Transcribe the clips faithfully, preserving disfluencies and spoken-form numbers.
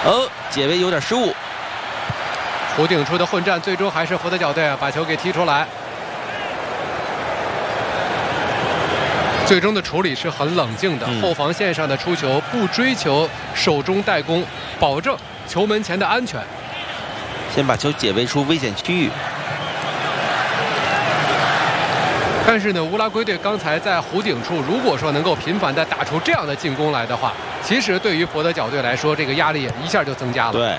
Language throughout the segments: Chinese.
哦，解围有点失误。 弧顶处的混战，最终还是佛得角队把球给踢出来。最终的处理是很冷静的，嗯、后防线上的出球不追求手中带攻，保证球门前的安全。 先把球解围出危险区域。 但是呢，乌拉圭队刚才在弧顶处，如果说能够频繁地打出这样的进攻来的话，其实对于佛得角队来说，这个压力也一下就增加了。 对。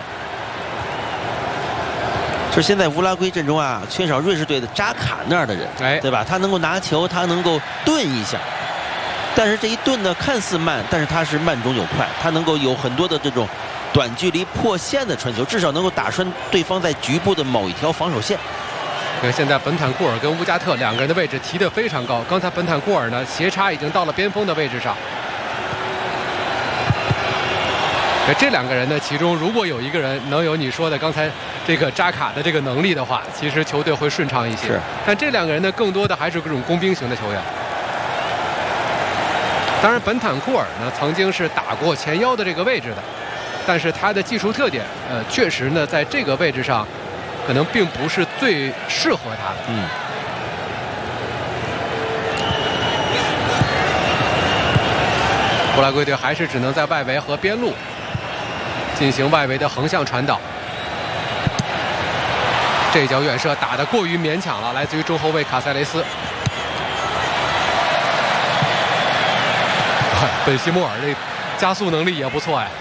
就是现在乌拉圭阵中啊，缺少瑞士队的扎卡那样的人，哎，对吧？他能够拿球，他能够顿一下，但是这一顿呢，看似慢，但是他是慢中有快，他能够有很多的这种短距离破线的传球，至少能够打穿对方在局部的某一条防守线。 对，现在本坦库尔跟乌加特两个人的位置提得非常高，刚才本坦库尔呢斜插已经到了边锋的位置上。这两个人呢，其中如果有一个人能有你说的刚才这个扎卡的这个能力的话，其实球队会顺畅一些。 是， 但这两个人呢，更多的还是这种工兵型的球员。当然，本坦库尔呢曾经是打过前腰的这个位置的，但是他的技术特点，呃，确实呢在这个位置上，可能并不是最适合他的。 嗯。 乌拉圭队还是只能在外围和边路进行外围的横向传导。这一脚远射打得过于勉强了，来自于中后卫卡塞雷斯。本西莫尔这加速能力也不错呀。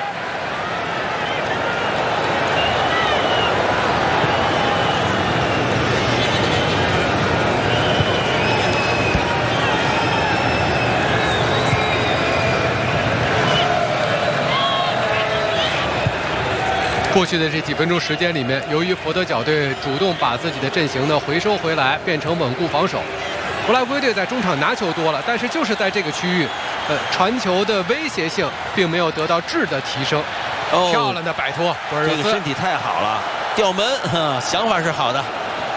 过去的这几分钟时间里面，由于佛得角队主动把自己的阵型呢回收回来，变成稳固防守。乌拉圭队在中场拿球多了，但是就是在这个区域，呃，传球的威胁性并没有得到质的提升。哦、漂亮的摆脱，博尔热斯这个身体太好了，吊门，呵想法是好的。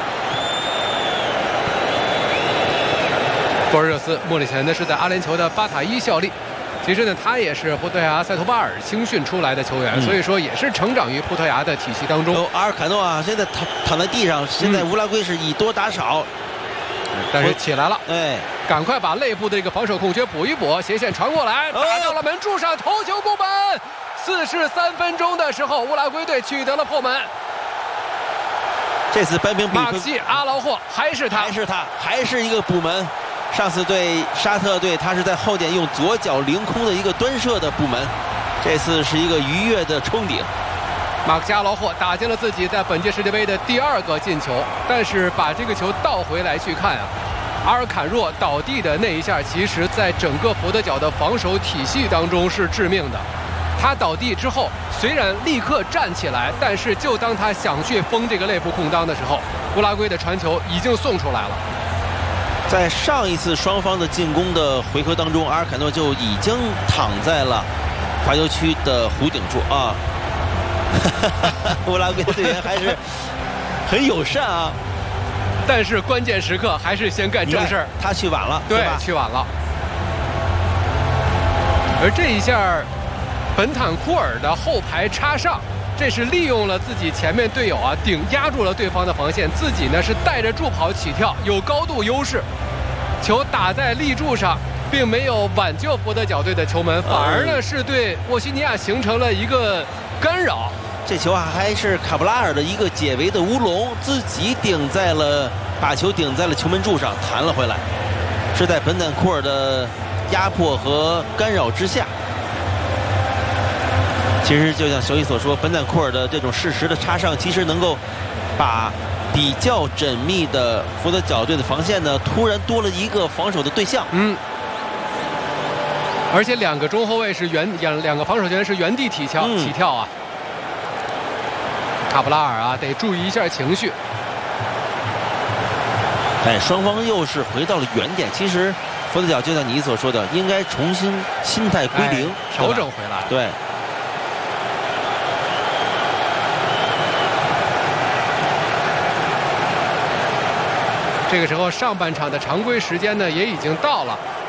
博尔热斯目前呢是在阿联酋的巴塔伊效力。其实呢，他也是葡萄牙塞托巴尔青训出来的球员，嗯、所以说也是成长于葡萄牙的体系当中。 哦、阿尔卡诺啊，现在躺躺在地上，现在乌拉圭是以多打少， 嗯、但是起来了， 哎， 赶快把内部的一个防守空缺补一补，斜线传过来，打到了门柱上，头球攻门。四十三分钟的时候，乌拉圭队取得了破门。 这次扳平比分， 马西阿劳霍还是他， 还是他，还是一个补门。上次对沙特队，他是在后点用左脚凌空的一个端射的布门，这次是一个愉悦的冲顶。 马克西阿劳霍打进了自己在本届世界杯的第二个进球，但是把这个球倒回来去看啊，阿尔坎若倒地的那一下，其实在整个佛得角的防守体系当中是致命的。他倒地之后，虽然立刻站起来，但是就当他想去封这个内部空当的时候，乌拉圭的传球已经送出来了。 在上一次双方的进攻的回合当中，阿尔坎诺就已经躺在了罚球区的弧顶处啊。乌拉圭队员还是很友善啊， 但是关键时刻还是先干正事儿。 他去晚了， 对，去晚了。而这一下，本坦库尔的后排插上。这是利用了自己前面队友啊顶压住了对方的防线，自己呢是带着助跑起跳，有高度优势，球打在立柱上，并没有挽救佛得角队的球门，反而呢是对沃西尼亚形成了一个干扰。 这球啊还是卡布拉尔的一个解围的乌龙，自己顶在了把球顶在了球门柱上，弹了回来，是在本坦库尔的压迫和干扰之下。其实就像小雨所说，本坦库尔的这种适时的插上，其实能够把比较缜密的佛得角队的防线呢，突然多了一个防守的对象。 嗯，而且两个中后卫是原两两个防守球员是原地起跳、嗯、起跳啊。卡布拉尔啊，得注意一下情绪。 哎，双方又是回到了原点。其实佛得角就像你所说的，应该重新心态归零， 哎、调整回来。 对。 这个时候，上半场的常规时间呢也已经到了。